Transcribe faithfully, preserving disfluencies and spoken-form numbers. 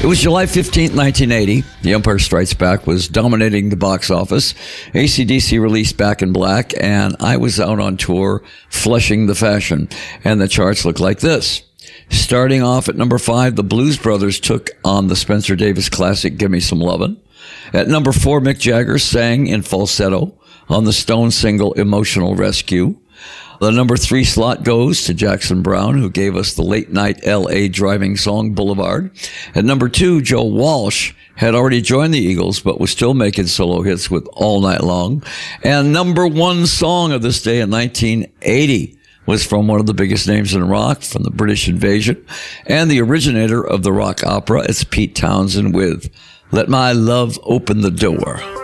It was July fifteenth, nineteen eighty. The Empire Strikes Back was dominating the box office. A C D C released Back in Black, and I was out on tour flushing the fashion. And the charts looked like this. Starting off at number five, the Blues Brothers took on the Spencer Davis classic, Gimme Some Lovin'. At number four, Mick Jagger sang in falsetto on the Stones single, Emotional Rescue. The number three slot goes to Jackson Browne, who gave us the late-night L A driving song, Boulevard. At number two, Joe Walsh had already joined the Eagles, but was still making solo hits with All Night Long. And number one song of this day in nineteen eighty was from one of the biggest names in rock, from the British Invasion, and the originator of the rock opera. It's Pete Townsend with Let My Love Open the Door.